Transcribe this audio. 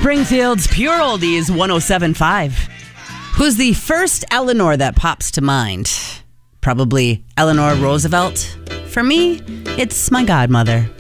Springfield's Pure Oldies 107.5. Who's the first Eleanor that pops to mind? Probably Eleanor Roosevelt. For me, it's my godmother.